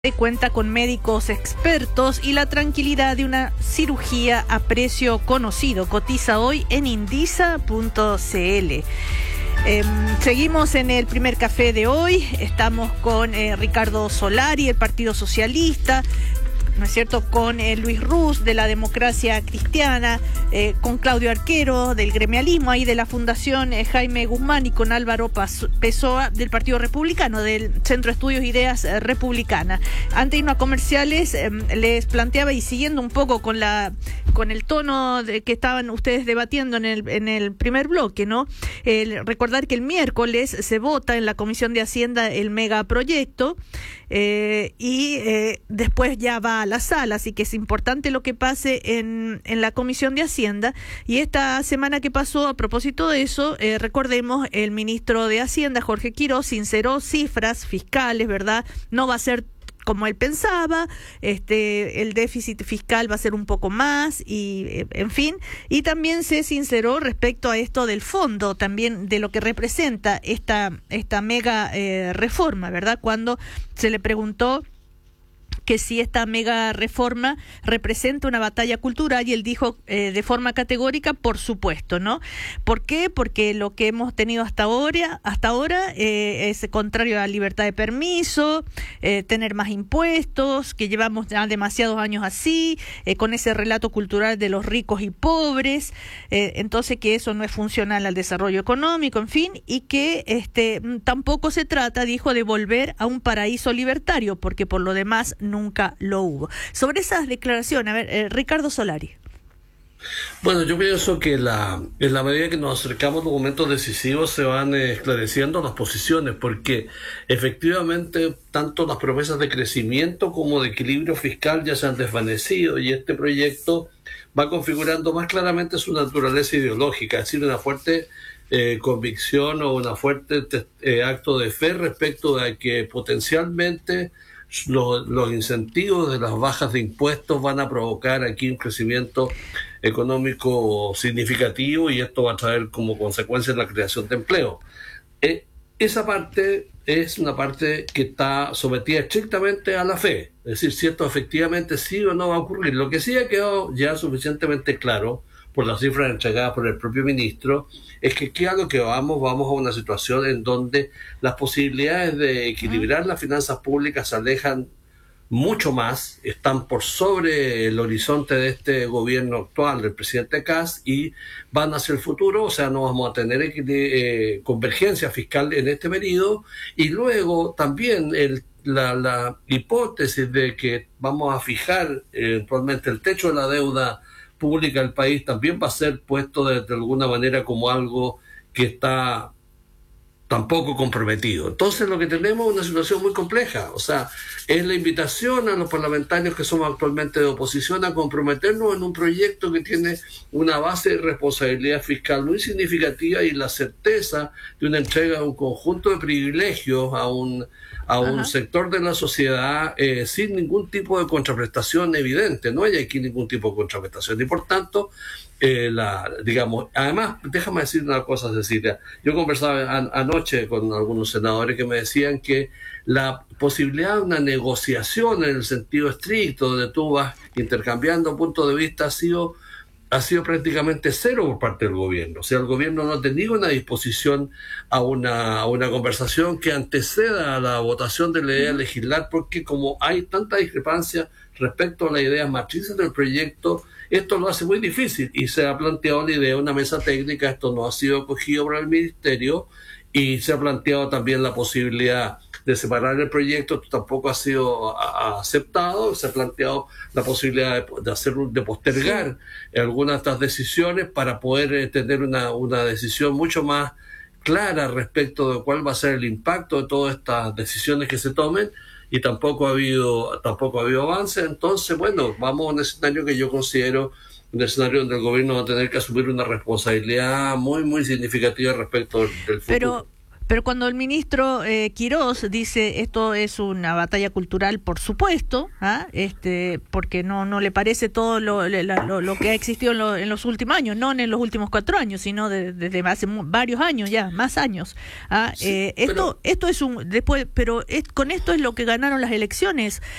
Cuenta con médicos expertos y la tranquilidad de una cirugía a precio conocido. Cotiza hoy en indisa.cl. Seguimos en el primer café de hoy. Estamos con Ricardo Solari, el Partido Socialista, ¿no es cierto?, con Luis Ruz de la Democracia Cristiana, con Claudio Arquero del gremialismo, ahí de la Fundación Jaime Guzmán, y con Álvaro Pessoa del Partido Republicano, del Centro de Estudios Ideas Republicanas. Antes de irnos a comerciales, les planteaba, y siguiendo un poco con el tono que estaban ustedes debatiendo en el primer bloque, ¿no? Recordar que el miércoles se vota en la Comisión de Hacienda el megaproyecto, y después ya va a la sala, así que es importante lo que pase en la Comisión de Hacienda. Y esta semana que pasó, a propósito de eso, recordemos, el ministro de Hacienda, Jorge Quiroz, sinceró cifras fiscales, ¿verdad? No va a ser como él pensaba, el déficit fiscal va a ser un poco más, y en fin, y también se sinceró respecto a esto del fondo, también de lo que representa esta mega reforma, ¿verdad? Cuando se le preguntó que si esta mega reforma representa una batalla cultural, y él dijo de forma categórica, por supuesto, ¿no? ¿Por qué? Porque lo que hemos tenido hasta ahora es contrario a la libertad de permiso, tener más impuestos, que llevamos ya demasiados años así, con ese relato cultural de los ricos y pobres, entonces que eso no es funcional al desarrollo económico, en fin, y que tampoco se trata, dijo, de volver a un paraíso libertario, porque por lo demás nunca lo hubo. Sobre esas declaraciones, a ver, Ricardo Solari. Bueno, yo pienso que en la medida que nos acercamos a momentos decisivos se van esclareciendo las posiciones, porque efectivamente tanto las promesas de crecimiento como de equilibrio fiscal ya se han desvanecido, y este proyecto va configurando más claramente su naturaleza ideológica, es decir, una fuerte convicción o una fuerte acto de fe respecto de que potencialmente los incentivos de las bajas de impuestos van a provocar aquí un crecimiento económico significativo, y esto va a traer como consecuencia la creación de empleo. Esa parte es una parte que está sometida estrictamente a la fe, es decir, si esto efectivamente sí o no va a ocurrir. Lo que sí ha quedado ya suficientemente claro por las cifras entregadas por el propio ministro, es que claro que vamos a una situación en donde las posibilidades de equilibrar las finanzas públicas se alejan mucho más, están por sobre el horizonte de este gobierno actual del presidente Kast, y van hacia el futuro, o sea, no vamos a tener convergencia fiscal en este periodo. Y luego también la hipótesis de que vamos a fijar eventualmente el techo de la deuda pública del país también va a ser puesto de alguna manera como algo que está tampoco comprometido. Entonces lo que tenemos es una situación muy compleja, o sea, es la invitación a los parlamentarios que somos actualmente de oposición a comprometernos en un proyecto que tiene una base de responsabilidad fiscal muy significativa, y la certeza de una entrega de un conjunto de privilegios a un sector de la sociedad sin ningún tipo de contraprestación evidente. No hay aquí ningún tipo de contraprestación, y por tanto además, déjame decir una cosa, Cecilia. Yo conversaba anoche con algunos senadores que me decían que la posibilidad de una negociación en el sentido estricto, donde tú vas intercambiando puntos de vista, ha sido prácticamente cero por parte del gobierno. O sea, el gobierno no ha tenido una disposición a una conversación que anteceda a la votación de la idea de legislar, porque como hay tanta discrepancia respecto a las ideas matrices del proyecto, esto lo hace muy difícil, y se ha planteado la idea de una mesa técnica. Esto no ha sido acogido por el ministerio, y se ha planteado también la posibilidad de separar el proyecto. Esto tampoco ha sido aceptado. Se ha planteado la posibilidad de postergar algunas de estas decisiones para poder tener una decisión mucho más clara respecto de cuál va a ser el impacto de todas estas decisiones que se tomen, y tampoco ha habido avance. Entonces, bueno, vamos a un escenario que yo considero un escenario donde el gobierno va a tener que asumir una responsabilidad muy, muy significativa respecto del futuro. Pero cuando el ministro Quirós dice esto es una batalla cultural, por supuesto, porque no le parece todo lo que ha existido en los últimos años, no en los últimos 4 años, sino desde hace varios años ya, más años. Sí, esto es con esto es lo que ganaron las elecciones.